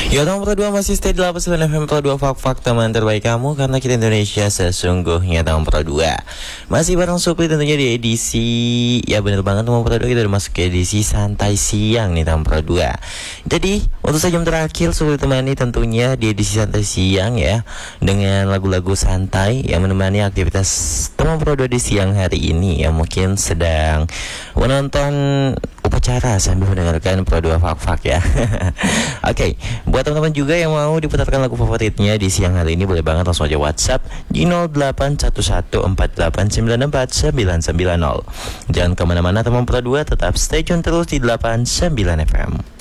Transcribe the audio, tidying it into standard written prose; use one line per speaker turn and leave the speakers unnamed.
Ya nomor 2 masih stay di 89 FM Pro 2 Fak teman terbaik kamu. Karena kita Indonesia sesungguhnya nomor 2. Masih bareng Supri tentunya di edisi, ya bener banget nomor 2 kita udah masuk ke edisi santai siang nih nomor 2. Jadi untuk sejam terakhir Supri temani tentunya di edisi santai siang ya, dengan lagu-lagu santai yang menemani aktivitas teman Pro 2 di siang hari ini. Yang mungkin sedang menonton upacara sambil mendengarkan Pro 2 Fak ya. Oke, buat teman-teman juga yang mau diputarkan lagu favoritnya di siang hari ini, boleh banget langsung aja WhatsApp di 081148949990. Jangan kemana-mana teman Pro 2, tetap stay tune terus di 89 FM.